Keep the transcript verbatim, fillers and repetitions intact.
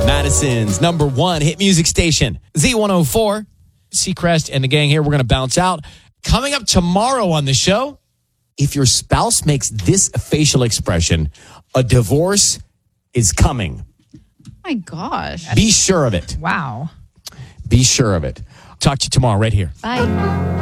Madison's number one hit music station, Z one oh four. Seacrest and the gang here. We're going to bounce out. Coming up tomorrow on the show, if your spouse makes this facial expression, a divorce is coming. My gosh. Be sure of it. Wow. Be sure of it. Talk to you tomorrow right here. Bye.